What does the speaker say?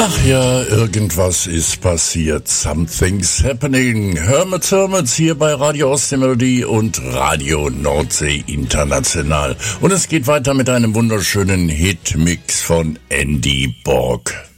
Ach ja, irgendwas ist passiert. Something's happening. Hermits hier bei Radio Ostseemelodie und Radio Nordsee International. Und es geht weiter mit einem wunderschönen Hitmix von Andy Borg.